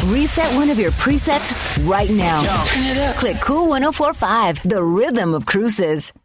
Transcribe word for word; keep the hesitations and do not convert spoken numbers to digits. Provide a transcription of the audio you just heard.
Reset one of your presets right now. Turn it up. Click Cool ten forty-five, the rhythm of cruises.